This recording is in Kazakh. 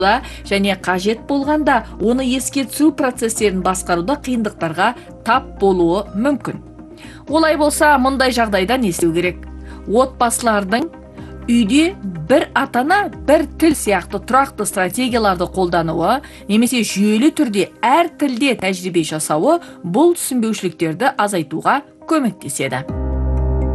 және қажет болғанда оны еске түсіру процестерін басқаруда қиындықтарға тап болуы мүмкін. Олай болса, мұндай жағдайда не істеу керек? Отбасылардың үйде бір атана, бір тіл сияқты тұрақты стратегияларды қолдануы, немесе жүйелі түрде әр тілде тәжірибе жасауы бұл түсінбеушіліктерді азайтуға көмектеседі.